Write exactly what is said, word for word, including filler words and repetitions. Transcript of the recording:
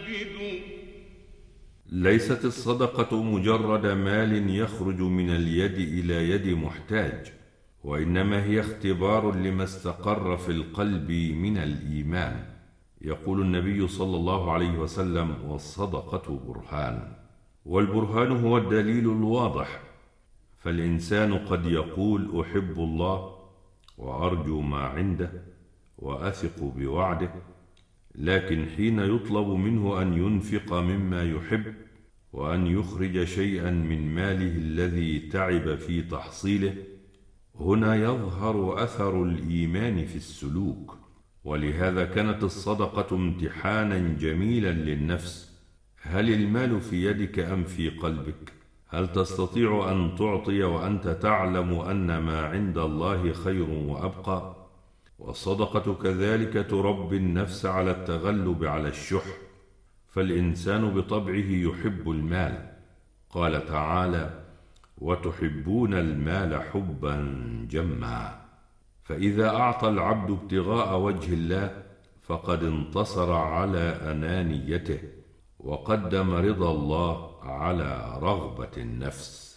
مجد. ليست الصدقة مجرد مال يخرج من اليد إلى يد محتاج، وإنما هي اختبار لما استقر في القلب من الإيمان. يقول النبي صلى الله عليه وسلم: والصدقة برهان. والبرهان هو الدليل الواضح. فالإنسان قد يقول: أحب الله وأرجو ما عنده وأثق بوعده، لكن حين يطلب منه أن ينفق مما يحب وأن يخرج شيئا من ماله الذي تعب في تحصيله، هنا يظهر أثر الإيمان في السلوك. ولهذا كانت الصدقة امتحانا جميلا للنفس. هل المال في يدك أم في قلبك؟ هل تستطيع أن تعطي وأنت تعلم أن ما عند الله خير وأبقى؟ والصدقة كذلك تربي النفس على التغلب على الشح، فالإنسان بطبعه يحب المال. قال تعالى: وتحبون المال حبا جما. فإذا أعطى العبد ابتغاء وجه الله فقد انتصر على أنانيته، وقدم رضا الله على رغبة النفس.